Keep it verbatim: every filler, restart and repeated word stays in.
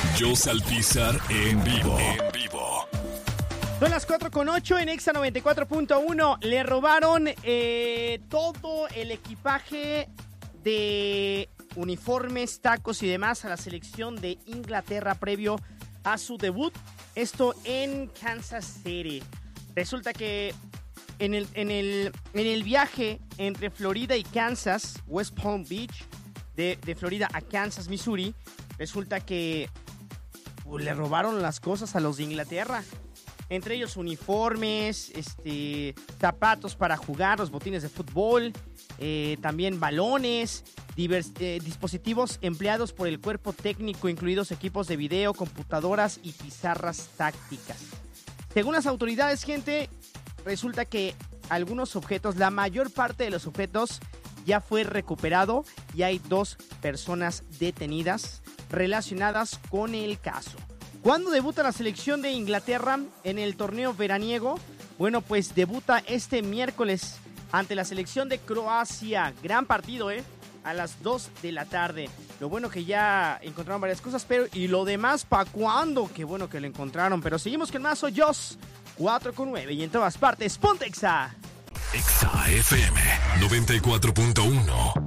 Jos Alpizar en vivo. En vivo. Son las cuatro con ocho en Exa noventa y cuatro punto uno. Le robaron eh, todo el equipaje de uniformes, tacos y demás a la selección de Inglaterra previo a su debut. Esto en Kansas City. Resulta que en el, en el, en el viaje entre Florida y Kansas, West Palm Beach, de, de Florida a Kansas, Missouri, resulta que pues, le robaron las cosas a los de Inglaterra. Entre ellos uniformes, este, zapatos para jugar, los botines de fútbol, eh, también balones, divers, eh, dispositivos empleados por el cuerpo técnico, incluidos equipos de video, computadoras y pizarras tácticas. Según las autoridades, gente, resulta que algunos objetos, la mayor parte de los objetos ya fue recuperado y hay dos personas detenidas relacionadas con el caso. ¿Cuándo debuta la selección de Inglaterra en el torneo veraniego? Bueno, pues debuta este miércoles ante la selección de Croacia. Gran partido, ¿eh? A las dos de la tarde. Lo bueno que ya encontraron varias cosas, pero ¿y lo demás para cuándo? Qué bueno que lo encontraron, pero seguimos con más. Soy Jos, cuatro con nueve y en todas partes, ponte Exa. Exa F M noventa y cuatro punto uno.